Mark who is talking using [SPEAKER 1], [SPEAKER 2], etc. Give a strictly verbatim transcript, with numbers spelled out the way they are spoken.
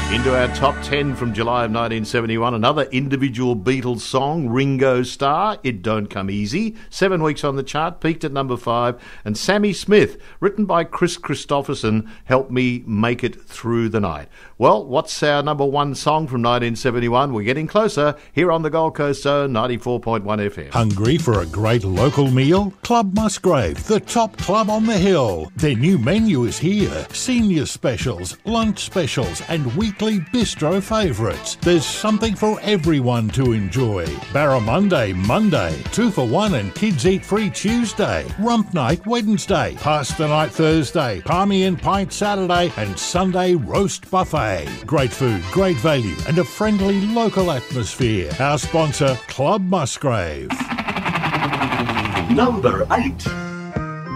[SPEAKER 1] Into our top ten from July of nineteen seventy-one, another individual Beatles song, Ringo Starr, It Don't Come Easy. Seven weeks on the chart, peaked at number five. And Sammy Smith, written by Chris Christopherson, Help Me Make It Through the Night. Well, what's our number one song from nineteen seventy-one? We're getting closer here on the Gold Coast Zone, ninety-four point one F M.
[SPEAKER 2] Hungry for a great local meal? Club Musgrave, the top club on the hill. Their new menu is here. Senior specials, lunch specials and weekly bistro favourites. There's something for everyone to enjoy. Barramundi Monday, two for one and kids eat free Tuesday. Rump night Wednesday, pasta night Thursday, palmy and pint Saturday and Sunday roast buffet. Great food, great value and a friendly local atmosphere. Our sponsor, Club Musgrave.
[SPEAKER 3] Number eight.